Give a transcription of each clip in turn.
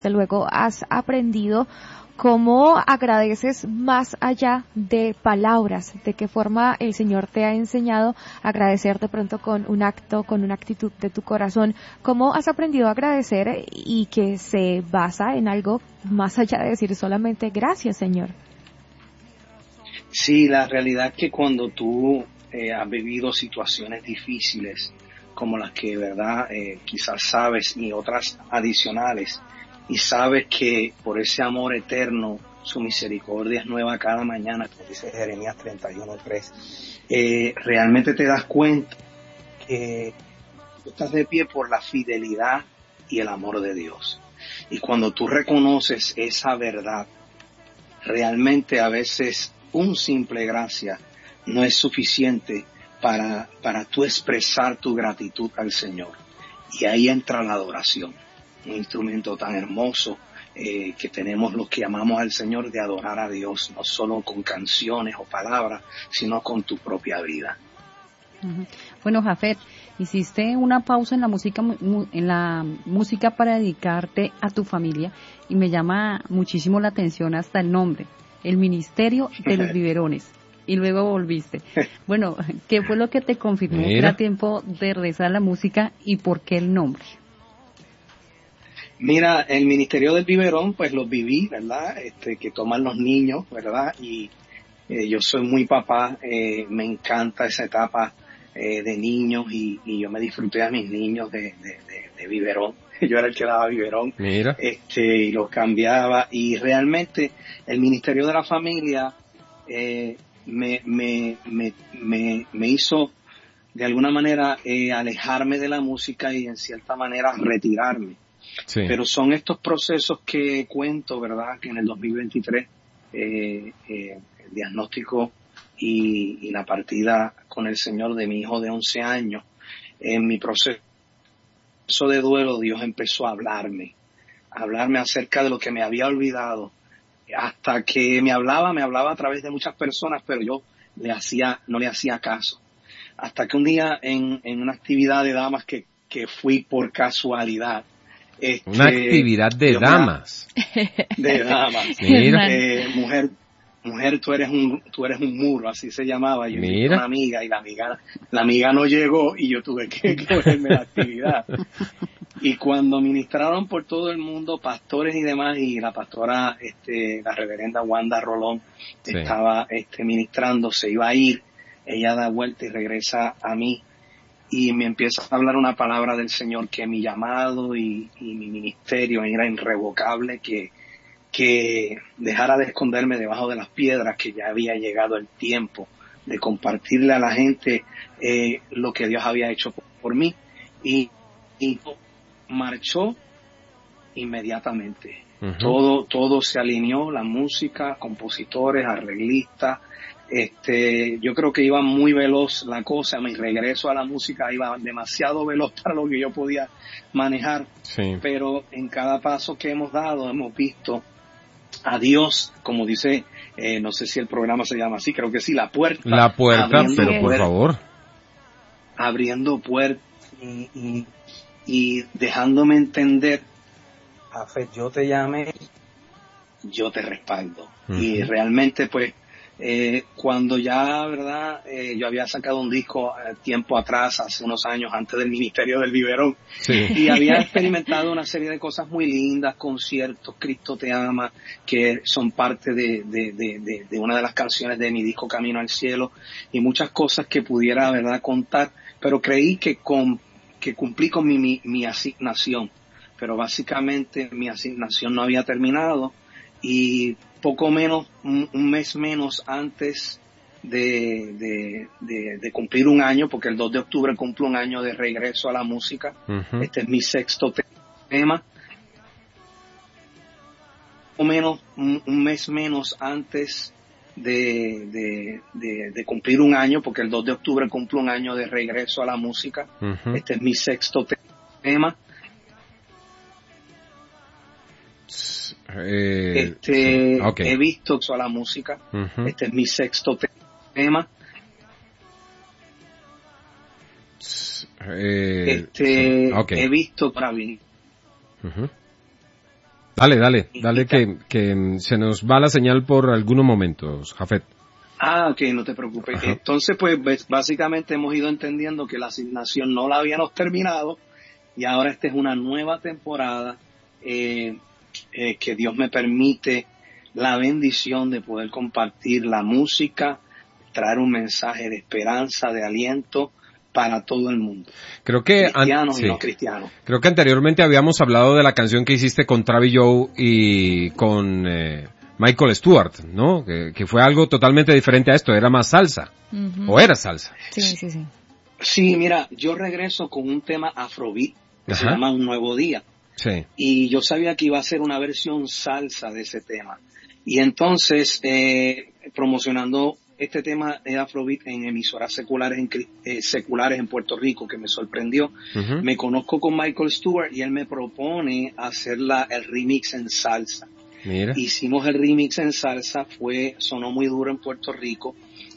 luego has aprendido, cómo agradeces más allá de palabras, de qué forma el Señor te ha enseñado a agradecer de pronto con un acto, con una actitud de tu corazón. ¿Cómo has aprendido a agradecer y que se basa en algo más allá de decir solamente gracias, Señor? Sí, la realidad es que cuando tú has vivido situaciones difíciles, como las que, ¿verdad?, quizás sabes, y otras adicionales, y sabes que por ese amor eterno, su misericordia es nueva cada mañana, como dice Jeremías 31:3, realmente te das cuenta que tú estás de pie por la fidelidad y el amor de Dios. Y cuando tú reconoces esa verdad, realmente a veces un simple gracia no es suficiente para tú expresar tu gratitud al Señor. Y ahí entra la adoración, un instrumento tan hermoso que tenemos los que amamos al Señor, de adorar a Dios, no solo con canciones o palabras, sino con tu propia vida. Bueno, Jafet, hiciste una pausa en la música para dedicarte a tu familia, y me llama muchísimo la atención hasta el nombre, el Ministerio de los Biberones. Y luego volviste. Bueno, ¿qué fue lo que te confirmó que era tiempo de regresar a la música y por qué el nombre? Mira, el Ministerio del Biberón, pues lo viví, ¿verdad? Que toman los niños, ¿verdad? Y yo soy muy papá, me encanta esa etapa de niños, y yo me disfruté a mis niños de biberón. Yo era el que daba biberón. Mira. Y los cambiaba, y realmente el Ministerio de la Familia me hizo de alguna manera alejarme de la música y en cierta manera retirarme. Sí. Pero son estos procesos que cuento, ¿verdad?, que en el 2023 el diagnóstico y la partida con el Señor de mi hijo de 11 años, en mi proceso de duelo, Dios empezó a hablarme acerca de lo que me había olvidado, hasta que me hablaba a través de muchas personas, pero yo no le hacía caso. Hasta que un día en una actividad de damas que fui por casualidad, una actividad de damas. De damas. Mira. Mujer, tú eres un muro, así se llamaba. Yo invité a Mira. una amiga, y la amiga no llegó, y yo tuve que cogerme la actividad. Y cuando ministraron por todo el mundo, pastores y demás, y la pastora, la reverenda Wanda Rolón, sí, estaba ministrando, se iba a ir, ella da vuelta y regresa a mí, y me empieza a hablar una palabra del Señor, que mi llamado y mi ministerio era irrevocable, que dejara de esconderme debajo de las piedras, que ya había llegado el tiempo de compartirle a la gente lo que Dios había hecho por mí, y marchó inmediatamente. Uh-huh. Todo se alineó, la música, compositores, arreglistas. Yo creo que iba muy veloz la cosa. Mi regreso a la música iba demasiado veloz para lo que yo podía manejar. Sí. Pero en cada paso que hemos dado hemos visto a Dios, como dice, no sé si el programa se llama así, creo que sí, la puerta, pero por favor, abriendo puertas y dejándome entender, Jafet, yo te llamé, yo te respaldo. Uh-huh. Y realmente, pues, cuando ya, ¿verdad?, yo había sacado un disco tiempo atrás, hace unos años, antes del Ministerio del Biberón, sí, y había experimentado una serie de cosas muy lindas, conciertos, Cristo te ama, que son parte de una de las canciones de mi disco Camino al Cielo, y muchas cosas que pudiera, ¿verdad?, contar, pero creí que cumplí con mi asignación, pero básicamente mi asignación no había terminado, y poco menos, un mes menos antes de cumplir un año, porque el 2 de octubre cumplo un año de regreso a la música. Uh-huh. Este es mi 6º tema. Poco menos, un mes menos antes de cumplir un año, porque el 2 de octubre cumplo un año de regreso a la música. Uh-huh. Este es mi 6º tema. Sí. Okay. He visto a la música. Uh-huh. Este es mi 6º tema. Sí. Okay. He visto para mí. Uh-huh. Dale, que se nos va la señal por algunos momentos, Jafet. Ok, no te preocupes. Ajá. Entonces, pues, básicamente hemos ido entendiendo que la asignación no la habíamos terminado y ahora esta es una nueva temporada que Dios me permite la bendición de poder compartir la música, traer un mensaje de esperanza, de aliento para todo el mundo. Creo que cristianos y no cristianos. Creo que anteriormente habíamos hablado de la canción que hiciste con Travis Joe y con Michael Stewart, ¿no? Que fue algo totalmente diferente a esto, era más salsa. Uh-huh. ¿O era salsa? Sí. Sí, mira, yo regreso con un tema afrobeat que se llama Un Nuevo Día. Sí. Y yo sabía que iba a ser una versión salsa de ese tema. Y entonces, promocionando este tema de afrobeat en emisoras seculares en Puerto Rico, que me sorprendió, uh-huh. Me conozco con Michael Stewart y él me propone hacer el remix en salsa. Mira. Hicimos el remix en salsa, sonó muy duro en Puerto Rico,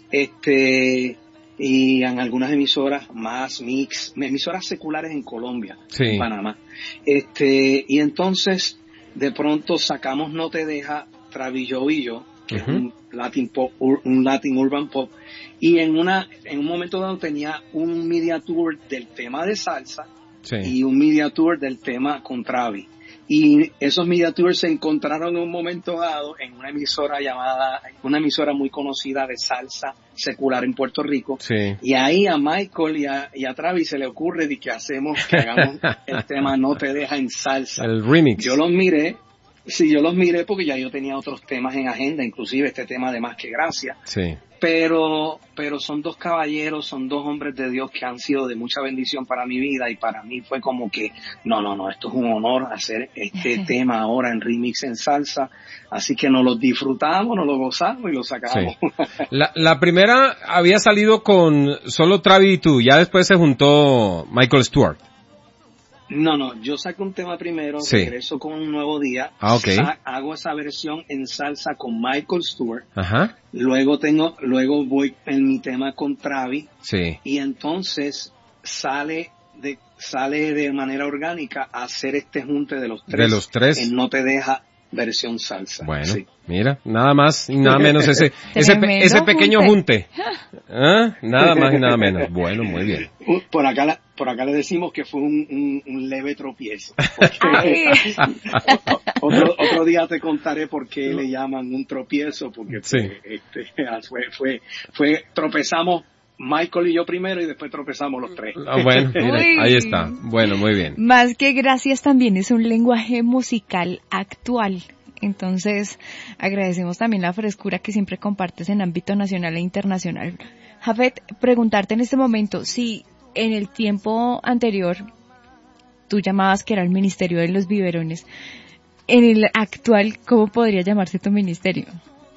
y en algunas emisoras más emisoras seculares en Colombia, sí. En Panamá. Y entonces, de pronto sacamos No Te Deja, Travis Joe y yo, que uh-huh. es un Latin pop, un Latin urban pop, y en un momento dado tenía un media tour del tema de salsa, sí. Y un media tour del tema con Travis. Y esos media tours se encontraron en un momento dado en una emisora muy conocida de salsa secular en Puerto Rico. Sí. Y ahí a Michael y a Travis se le ocurre de que hagamos el tema No Te Deja en salsa. El remix. Yo los miré porque ya yo tenía otros temas en agenda, inclusive este tema de Más que Gracia. Sí. Pero son dos caballeros, son dos hombres de Dios que han sido de mucha bendición para mi vida y para mí fue como que, no, esto es un honor hacer este tema ahora en remix en salsa, así que nos lo disfrutamos, nos lo gozamos y lo sacamos. Sí. La primera había salido con solo Travis y tú, ya después se juntó Michael Stewart. No, yo saco un tema primero, sí. Regreso con Un Nuevo Día, okay. Hago esa versión en salsa con Michael Stewart, ajá. Luego voy en mi tema con Travis, sí. Y entonces sale de manera orgánica a hacer este junte de los tres. En No Te Deja versión salsa. Bueno, sí. Mira, nada más y nada menos ese pequeño junte. ¿Ah? Nada más y nada menos. Bueno, muy bien. Por acá le decimos que fue un leve tropiezo. Otro día te contaré por qué le llaman un tropiezo, porque sí. Tropezamos Michael y yo primero y después tropezamos los tres. Bueno, mira, ahí está. Bueno, muy bien. Más que gracias también es un lenguaje musical actual. Entonces, agradecemos también la frescura que siempre compartes en ámbito nacional e internacional. Jafet, preguntarte en este momento si en el tiempo anterior tú llamabas que era el Ministerio de los Biberones. En el actual, ¿cómo podría llamarse tu ministerio?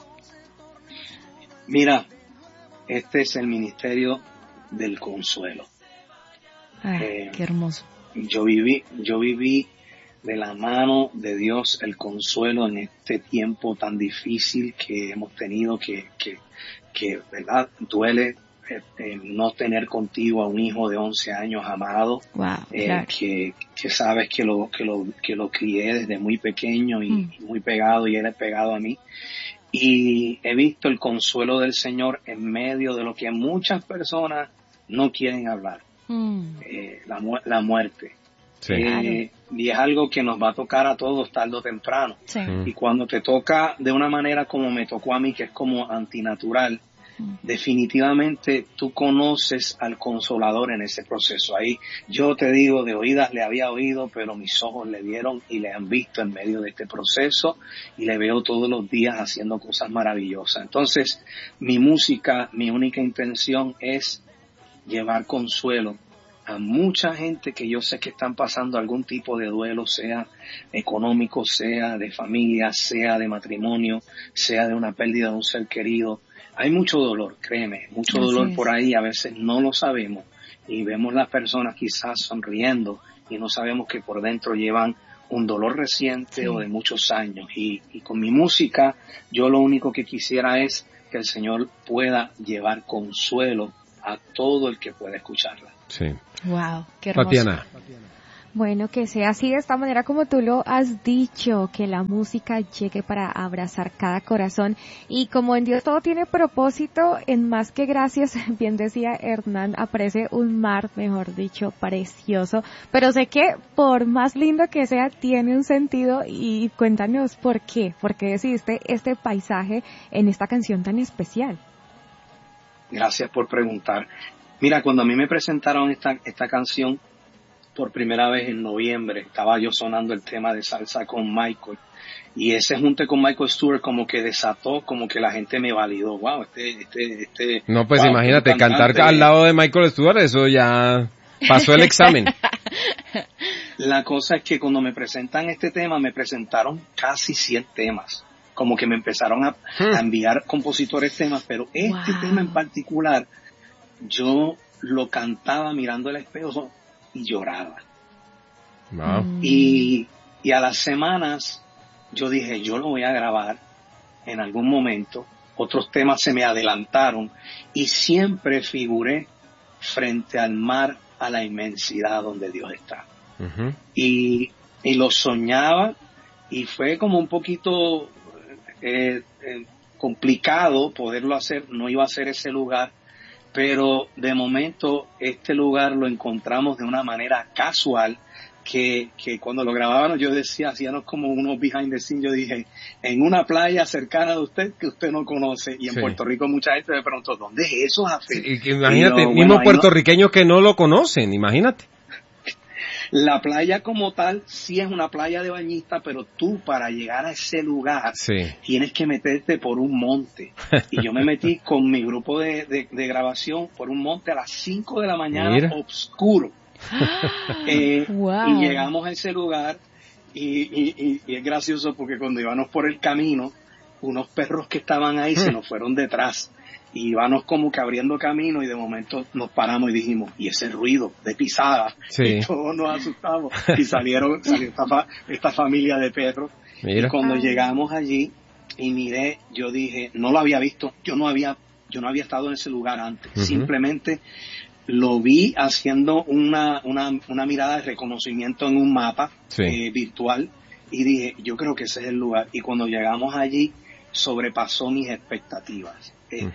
Mira, este es el Ministerio del Consuelo. Ay, qué hermoso. Yo viví de la mano de Dios el consuelo en este tiempo tan difícil que hemos tenido, que verdad duele no tener contigo a un hijo de 11 años amado, wow, claro. que sabes que lo crié desde muy pequeño y muy pegado, y él es pegado a mí. Y he visto el consuelo del Señor en medio de lo que muchas personas no quieren hablar, la muerte. Sí. Y es algo que nos va a tocar a todos tarde o temprano. Sí. Y cuando te toca de una manera como me tocó a mí, que es como antinatural, definitivamente tú conoces al Consolador en ese proceso. Ahí yo te digo, de oídas le había oído, pero mis ojos le vieron y le han visto en medio de este proceso, y le veo todos los días haciendo cosas maravillosas. Entonces, mi música, mi única intención es llevar consuelo a mucha gente que yo sé que están pasando algún tipo de duelo, sea económico, sea de familia, sea de matrimonio, sea de una pérdida de un ser querido. Hay mucho dolor, créeme, mucho dolor por ahí, a veces no lo sabemos y vemos las personas quizás sonriendo y no sabemos que por dentro llevan un dolor reciente o de muchos años. Y con mi música yo lo único que quisiera es que el Señor pueda llevar consuelo a todo el que pueda escucharla. Sí. Wow, qué hermoso. Tatiana. Bueno, que sea así de esta manera como tú lo has dicho, que la música llegue para abrazar cada corazón. Y como en Dios todo tiene propósito, en Más que Gracias, bien decía Hernán, aparece un mar, mejor dicho, precioso. Pero sé que por más lindo que sea, tiene un sentido, y cuéntanos por qué decidiste este paisaje en esta canción tan especial. Gracias por preguntar. Mira, cuando a mí me presentaron esta canción, por primera vez en noviembre, estaba yo sonando el tema de salsa con Michael, y ese junte con Michael Stewart como que desató, como que la gente me validó. Wow, No, pues wow, imagínate, cantar al lado de Michael Stewart, eso ya pasó el examen. La cosa es que cuando me presentan este tema, me presentaron casi 100 temas, como que me empezaron a enviar compositores temas, pero este tema en particular, yo lo cantaba mirando el espejo y lloraba. Wow. Y a las semanas yo dije, yo lo voy a grabar en algún momento. Otros temas se me adelantaron y siempre figuré frente al mar, a la inmensidad donde Dios está. Uh-huh. Y lo soñaba, y fue como un poquito complicado poderlo hacer. No iba a ser ese lugar, pero de momento este lugar lo encontramos de una manera casual, que cuando lo grabábamos yo decía, hacíamos como unos behind the scenes, yo dije, en una playa cercana de usted que usted no conoce, y en Puerto Rico mucha gente me preguntó, ¿dónde es eso, Jafet? Sí, imagínate, mismos puertorriqueños que no lo conocen, imagínate. La playa como tal sí es una playa de bañista, pero tú para llegar a ese lugar tienes que meterte por un monte. Y yo me metí con mi grupo de grabación por un monte a las 5 de la mañana, oscuro. Wow. Y llegamos a ese lugar y es gracioso porque cuando íbamos por el camino, unos perros que estaban ahí se nos fueron detrás. Y íbamos como que abriendo camino, y de momento nos paramos y dijimos, y ese ruido de pisada, y todos nos asustamos, y salió esta familia de perros. Mira. Y cuando llegamos allí y miré, yo dije, no lo había visto, yo no había estado en ese lugar antes. Uh-huh. Simplemente lo vi haciendo una mirada de reconocimiento en un mapa virtual, y dije, yo creo que ese es el lugar. Y cuando llegamos allí, sobrepasó mis expectativas.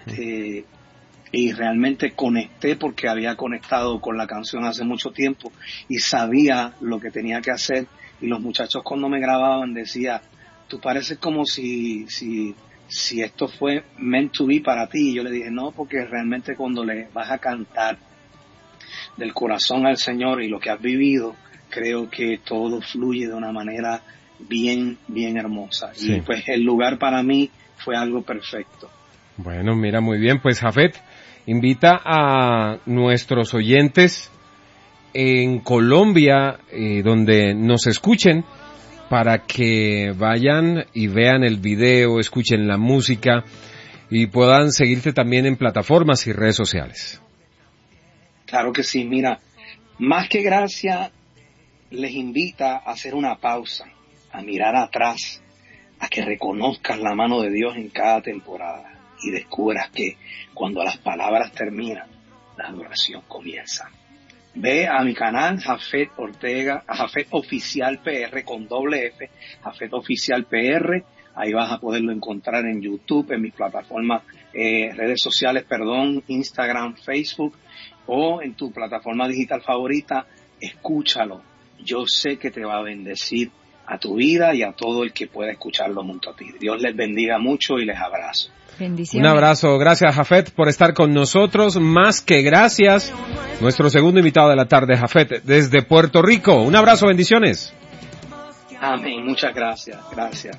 Y realmente conecté, porque había conectado con la canción hace mucho tiempo y sabía lo que tenía que hacer. Y los muchachos cuando me grababan decía, tú pareces como si esto fue meant to be para ti. Y yo le dije, no, porque realmente cuando le vas a cantar del corazón al Señor y lo que has vivido, creo que todo fluye de una manera bien, bien hermosa. Sí. Y pues el lugar para mí fue algo perfecto. Bueno, mira, muy bien, pues Jafet, invita a nuestros oyentes en Colombia, donde nos escuchen, para que vayan y vean el video, escuchen la música y puedan seguirte también en plataformas y redes sociales. Claro que sí, mira, Más que Gracia les invita a hacer una pausa, a mirar atrás, a que reconozcas la mano de Dios en cada temporada y descubras que cuando las palabras terminan, la adoración comienza. Ve a mi canal Jafet Ortega, Jafet Oficial PR con doble F, Jafet Oficial PR. Ahí vas a poderlo encontrar en YouTube, en mis plataformas, redes sociales, Instagram, Facebook, o en tu plataforma digital favorita. Escúchalo. Yo sé que te va a bendecir a tu vida y a todo el que pueda escucharlo junto a ti. Dios les bendiga mucho y les abrazo. Bendiciones. Un abrazo, gracias Jafet por estar con nosotros, Más que gracias, nuestro segundo invitado de la tarde, Jafet, desde Puerto Rico. Un abrazo, bendiciones. Amén, muchas gracias, gracias.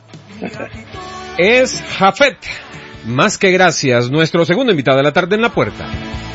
Es Jafet, Más que Gracias, nuestro segundo invitado de la tarde en La Puerta.